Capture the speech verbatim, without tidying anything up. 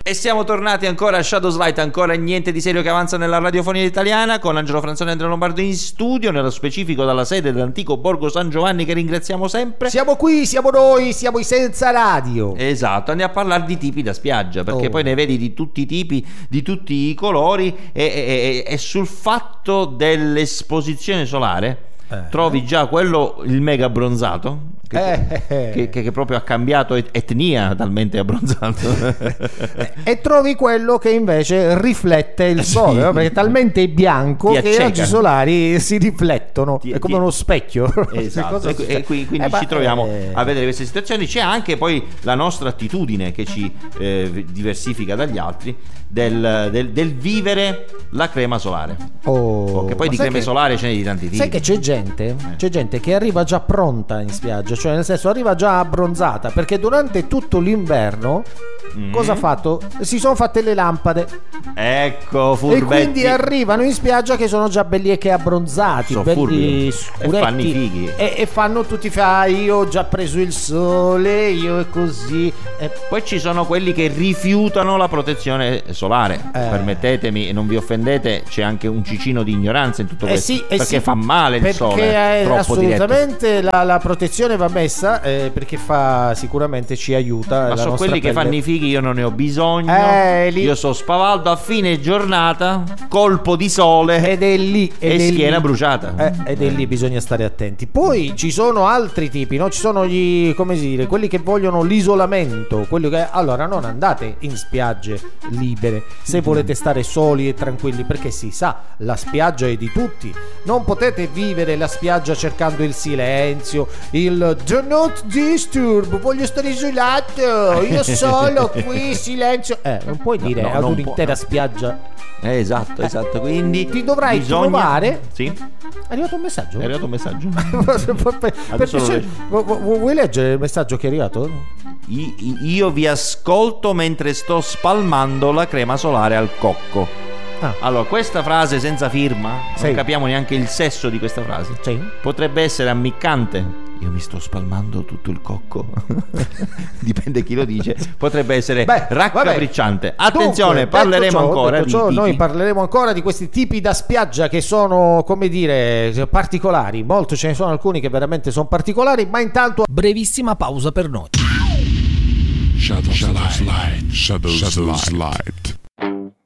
E siamo tornati ancora a Shadows Light, ancora niente di serio che avanza nella radiofonia italiana, con Angelo Franzoni e Andrea Lombardo in studio, nello specifico dalla sede dell'antico Borgo San Giovanni, che ringraziamo sempre. Siamo qui, siamo noi, siamo i senza radio. Esatto, andiamo a parlare di tipi da spiaggia, perché oh. poi ne vedi di tutti i tipi, di tutti i colori, e, e, e sul fatto dell'esposizione solare eh. trovi già quello, il mega abbronzato, Che, eh, che, che, che proprio ha cambiato et- etnia, talmente abbronzato. E trovi quello che invece riflette il sole, sì. no? Perché è talmente bianco ti che i raggi solari si riflettono, ti, è come ti... uno specchio. Esatto. e, e qui, quindi eh, ci troviamo eh... a vedere queste situazioni. C'è anche poi la nostra attitudine che ci eh, diversifica dagli altri, del, del, del vivere la crema solare. Oh, che poi di creme che... solare ce ne di tanti tipi. Sai che c'è gente, eh. c'è gente che arriva già pronta in spiaggia, cioè nel senso arriva già abbronzata, perché durante tutto l'inverno mm. cosa ha fatto? Si sono fatte le lampade, ecco, furbetti. E quindi arrivano in spiaggia che sono già belli e che abbronzati, so, belli scuretti, e fanno i fighi e, e fanno tutti fa io ho già preso il sole, io e così. E poi ci sono quelli che rifiutano la protezione solare, eh. permettetemi, non vi offendete, c'è anche un cicino di ignoranza in tutto eh questo, sì, eh perché sì, fa male il sole, perché troppo assolutamente la, la protezione va messa, eh, perché fa sicuramente ci aiuta. Ma sono quelli pelle. Che fanno i fighi, io non ne ho bisogno, eh, lì... io so spavaldo, a fine giornata colpo di sole ed è lì ed e è schiena lì. bruciata, eh, ed è lì bisogna stare attenti. Poi ci sono altri tipi, no? Ci sono gli, come si dire, quelli che vogliono l'isolamento, quelli che allora non andate in spiagge libere se volete stare soli e tranquilli, perché si sa, la spiaggia è di tutti, non potete vivere la spiaggia cercando il silenzio, il do not disturb, voglio stare isolato, io solo qui, silenzio, eh, non puoi dire no, no, ad un'intera può, spiaggia. Eh, esatto, esatto, quindi ti dovrai bisogna... trovare. Sì. È arrivato un messaggio? È arrivato un messaggio. per, per piacere, vuoi leggere il messaggio che è arrivato? Io vi ascolto mentre sto spalmando la crema solare al cocco. Ah. Allora, questa frase senza firma, sì. non capiamo neanche il sesso di questa frase. Sì. Potrebbe essere ammiccante. Io mi sto spalmando tutto il cocco. Dipende chi lo dice. Potrebbe essere Beh, raccapricciante. Vabbè. Attenzione, Dunque, parleremo ciò, ancora di ciò, tipi. Noi parleremo ancora di questi tipi da spiaggia che sono, come dire, particolari. Molto, ce ne sono alcuni che veramente sono particolari. Ma intanto brevissima pausa per noi. Shadows Light. Shadows Light.